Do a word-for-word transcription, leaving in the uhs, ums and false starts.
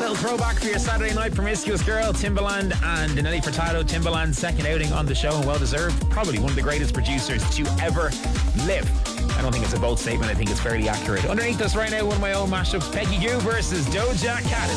little throwback for your Saturday night. Promiscuous Girl, Timbaland and Nelly Furtado. Timbaland's second outing on the show, and well deserved. Probably one of the greatest producers to ever live. I don't think it's a bold statement, I think it's fairly accurate. Underneath us right now, one of my own mashups, Peggy Goo versus Doja Cat.